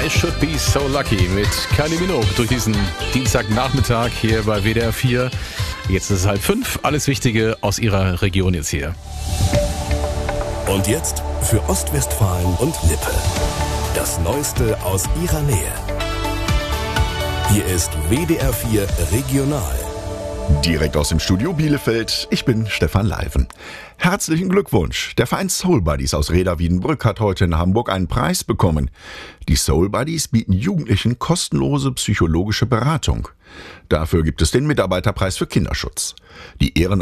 I Should Be So Lucky mit Kylie Minogue durch diesen Dienstagnachmittag hier bei WDR 4. Jetzt ist es 4:30. Alles Wichtige aus Ihrer Region jetzt hier. Und jetzt für Ostwestfalen und Lippe. Das Neueste aus Ihrer Nähe. Hier ist WDR 4 Regional. Direkt aus dem Studio Bielefeld, ich bin Stefan Leiven. Herzlichen Glückwunsch! Der Verein Soul Buddies aus Reda-Wiedenbrück hat heute in Hamburg einen Preis bekommen. Die Soul Buddies bieten Jugendlichen kostenlose psychologische Beratung. Dafür gibt es den Mitarbeiterpreis für Kinderschutz. Die